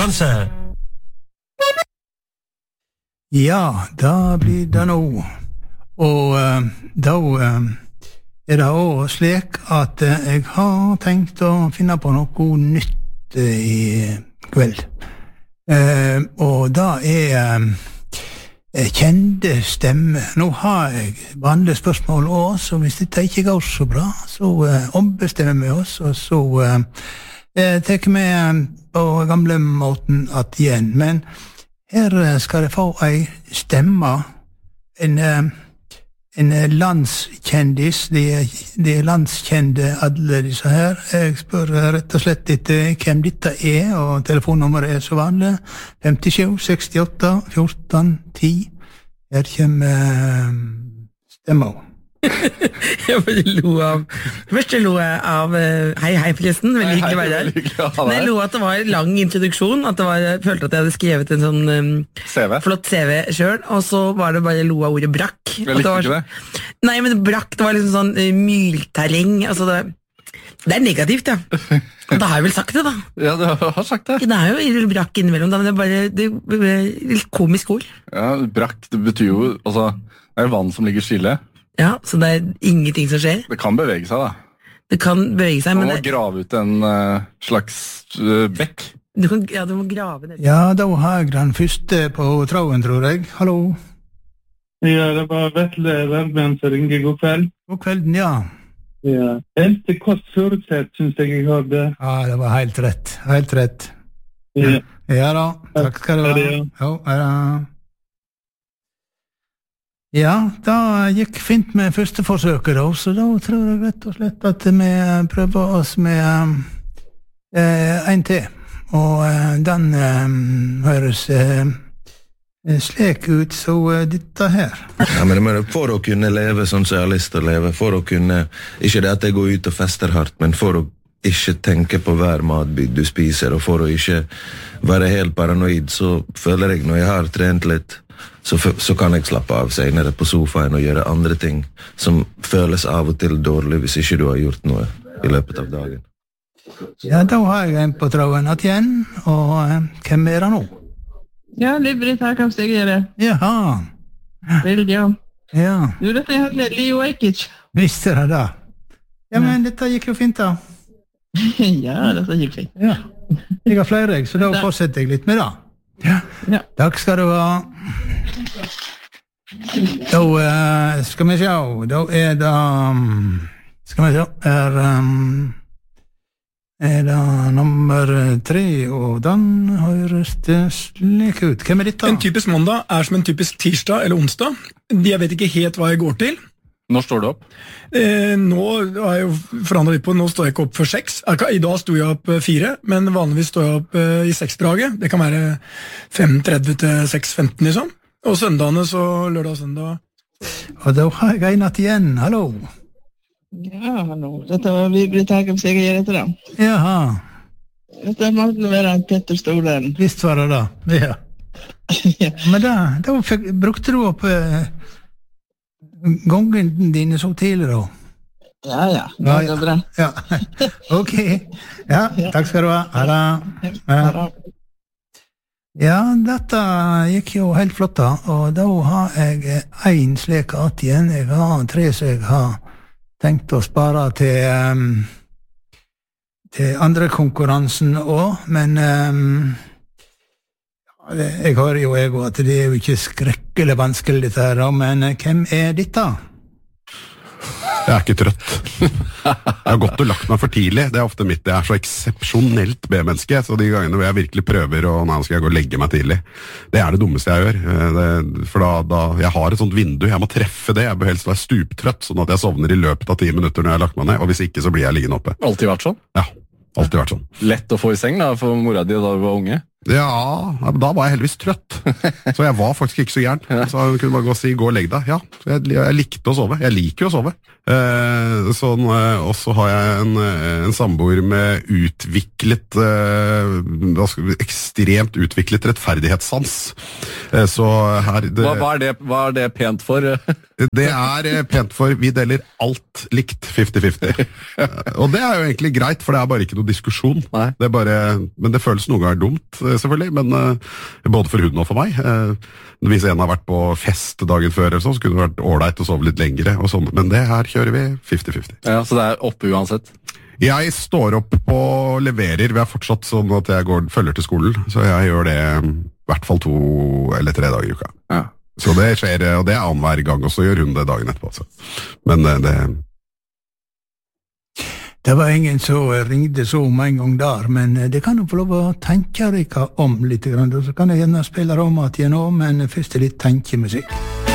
konkurranse. Ja, da blir det nå. Og da det også slik at jeg har tenkt å finne på noe nytt i kveld. Og da kjente stemme. Nå har jeg vanlige spørsmål også, så hvis dette ikke går så bra, så ombestemmer vi oss, og så tar vi på gamle måten at igjen. Men her skal jeg få ei stemme, en landskjendis, de landskjende alle disse her. Jeg spør rett og slett etter hvem dette og telefonnummeret så vanlig. 57 68 14 10. Her kommer stemmer. Jeg bare lo av først lo jeg av hei forresten, veldig hyggelig å være der. Men jeg lo at det var en lang introduksjon, jeg følte at jeg hadde skrevet en sånn flott CV selv, og så var det bare lo av ordet brakk. Jeg likte ikke det. Nei, men brakk, det var liksom sånn mylterreng, altså det negativt, ja. Da har jeg vel sagt det da. Ja, du har sagt det. Det jo brakk innimellom, da, men det er litt komisk ord. Ja, brakk, det betyr jo, altså, det vann som ligger stille. Ja, så det ingenting som skjer. Det kan bevege seg, da. Det kan bevege seg, men man må grave ut en slags bekk. Du må grave ned. Ja, da har jeg den første på tråden, tror jeg. Hallo? Ja, det var Vetle Verben som ringer. God kveld. God kvelden, ja. Ja, helt kort forutsett, synes jeg hørte. Ja, det var helt rett. Helt rett. Ja, ja da, takk skal du ha. Ja, ja, da gikk fint med første forsøket, så da tror jeg rett og slett at vi prøver oss med en til. Og den høres slik ut, så dette her. Ja, men for å kunne leve sånn som jeg har lyst til å leve, for å kunne, ikke det at jeg går ut og fester hardt, men for å ikke tenke på hver matbit du spiser, og for å ikke være helt paranoid, så føler jeg når jeg har trent litt, så kan jeg slappe av senere på sofaen og gjøre andre ting som føles av og til dårlig hvis ikke du har gjort noe i løpet av dagen. Ja, da har jeg en på tråden igjen, og hvem det nå? Ja, Liv-Britt her, kan jeg gjøre? Jaha. Veldig, ja. Ja. Du, dette hadde Leo Ajkic. Visste det da? Ja, men dette gikk jo fint da. Ja, dette gikk fint. Ja. Jeg har flere, så da fortsetter jeg litt med det. Ja. Takk skal du ha. Da skal vi se, da det skal vi se, det nummer 3, og den høres det slik ut. Hvem dette? En typisk mandag som en typisk tirsdag eller onsdag. Jeg vet ikke helt hva jeg går til. Når står du opp? Nå har jeg jo forandret litt på, nå står jeg ikke opp før 6. I dag sto jeg opp 4, men vanligvis står jeg opp i 6-draget. Det kan være 5:30 til 6:15 liksom. Og søndagene, så lørdag og søndag. Og da har jeg en igjen, hallo. Ja, hallo. Dette var Liv-Britt her, kan jeg gjøre etter det? Jaha. Dette måtte være en Petter Stolen. Visst var det da, ja. Men da brukte du opp gangen dine så tidlig da? Ja, det er bra. Ja, ok. Ja, takk skal du ha. Ha. Ja, dette gikk jo helt flott da, og da har jeg en slik at igjen. Jeg har 3 som jeg har tenkt å spare til andre konkurransen også, men jeg hører jo at det jo ikke skrekkelig vanskelig dette her, men hvem dette? Jeg ikke trøtt. Jeg har gått og lagt meg for tidlig. Det ofte mitt. Jeg så eksepsjonelt B-menneske, så de gangene hvor jeg virkelig prøver, og nå skal jeg gå og legge meg tidlig. Det det dummeste jeg gjør. For da jeg har et sånt vindu, jeg må treffe det. Jeg bør helst være stuptrøtt, sånn at jeg sovner i løpet av 10 minutter når jeg har lagt meg ned, og hvis ikke så blir jeg liggende oppe. Alltid vært sånn? Ja, alltid vært sånn. Lett å få i seng da, for mora di da du var unge? Ja, da var jeg heldigvis trøtt. Så jeg var faktisk ikke så gæren. Så jeg kunne bare gå og si, gå og legg deg. Ja, jeg likte å sove. Jeg liker jo å sove. Og så har jeg en samboer med ekstremt utviklet rettferdighetssans. Så her... Hva det pent for? Det pent for, vi deler alt likt 50-50. Og det jo egentlig greit, for det bare ikke noe diskusjon. Men det føles noen ganger dumt, det selvfølgelig, men både for hun og for meg. Hvis en har vært på fest dagen før, eller så kunne det vært ålreit å sove litt lengre, og sånn, men det her kjører vi 50-50. Ja, så det oppe uansett? Jeg står opp og leverer. Vi er fortsatt sånn at jeg følger til skolen, så jeg gjør det i hvert fall 2 eller 3 dager i uka. Ja. Så det skjer, og det annenhver gang, og så gjør hun det dagen etterpå. Altså. Men det var ingen som ringde så om en gang der, men det kan jo få lov å tenke dere om litt, så kan jeg gjerne spille om at jeg nå, men først litt tenkemusikk.